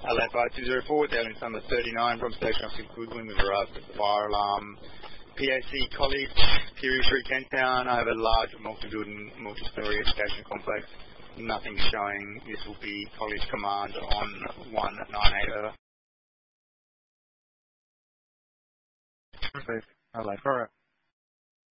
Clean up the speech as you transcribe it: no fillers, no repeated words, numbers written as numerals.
LA 5204, Daily number 39 from Station Officer Goodwin. We've arrived at the fire alarm. PAC College, Kiri Street, Kenttown. I have a large multi-building, multi-story education complex. Nothing showing. This will be College Command on 198. Received. LA. Correct.